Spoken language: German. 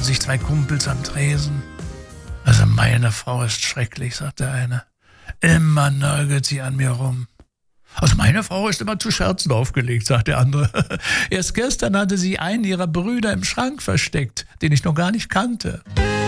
sich zwei Kumpels am Tresen. Also meine Frau ist schrecklich, sagt der eine. Immer nörgelt sie an mir rum. Also meine Frau ist immer zu Scherzen aufgelegt, sagt der andere. Erst gestern hatte sie einen ihrer Brüder im Schrank versteckt, den ich noch gar nicht kannte.